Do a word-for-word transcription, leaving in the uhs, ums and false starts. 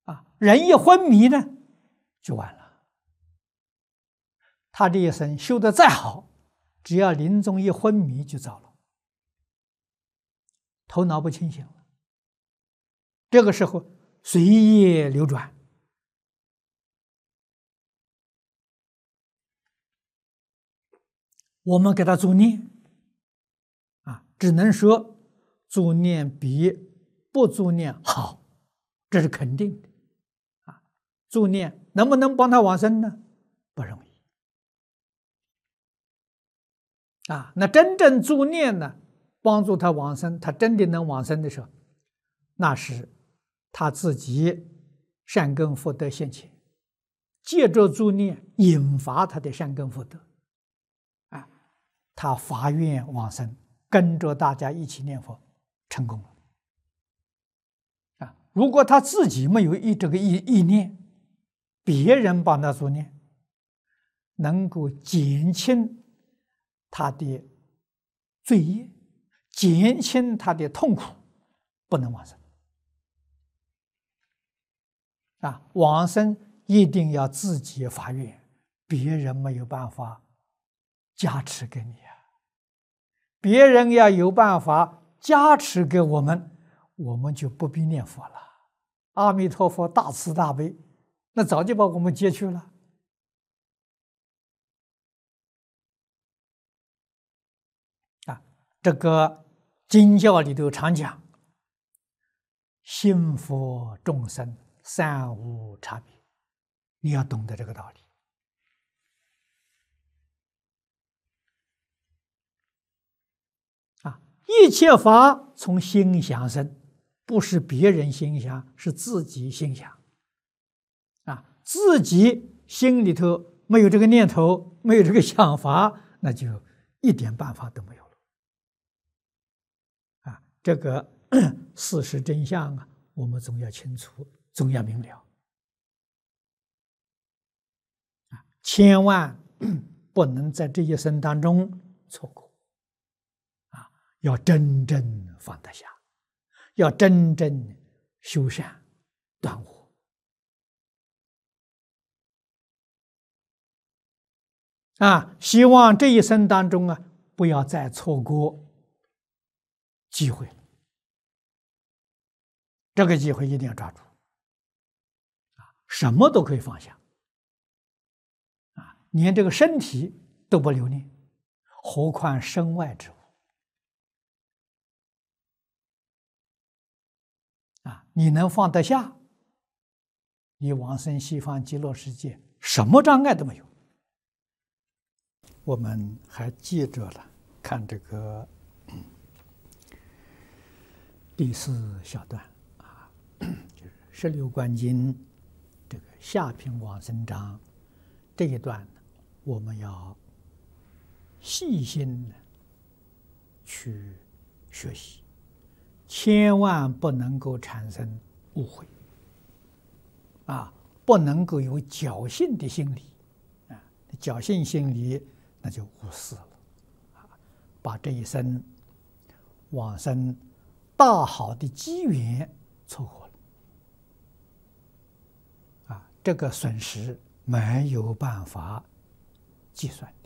啊，人一昏迷呢，就完了。他这一生修得再好，只要临终一昏迷就糟了，头脑不清醒了。这个时候随业流转，我们给他助念啊，只能说助念比不助念好，这是肯定的啊。助念能不能帮他往生呢？不容易啊。那真正助念呢，帮助他往生，他真的能往生的时候，那是他自己善根福德现前，借着助念引发他的善根福德啊，他发愿往生，跟着大家一起念佛，成功了啊。如果他自己没有意这个意意念，别人帮他助念，能够减轻他的罪业，减轻他的痛苦，不能往生啊。往生一定要自己发愿，别人没有办法加持给你啊。别人要有办法加持给我们，我们就不必念佛了。阿弥陀佛大慈大悲，那早就把我们接去了啊。这个经教里头常讲，信佛众生三无差别，你要懂得这个道理啊。一切法从心想生，不是别人心想，是自己心想啊。自己心里头没有这个念头，没有这个想法，那就一点办法都没有了啊。这个事实真相啊，我们总要清楚，总要明了啊，千万不能在这一生当中错过啊！要真正放得下，要真正修善断恶啊！希望这一生当中啊，不要再错过机会了。这个机会一定要抓住啊！什么都可以放下啊，连这个身体都不留恋，何况身外之物啊！你能放得下，你往生西方极乐世界，什么障碍都没有。我们还记着了，看这个第四小段啊，就是十六观经这个下品往生章这一段，我们要细心的去学习，千万不能够产生误会啊，不能够有侥幸的心理啊，侥幸心理那就无事了啊，把这一生往生大好的机缘错过了啊，这个损失没有办法计算。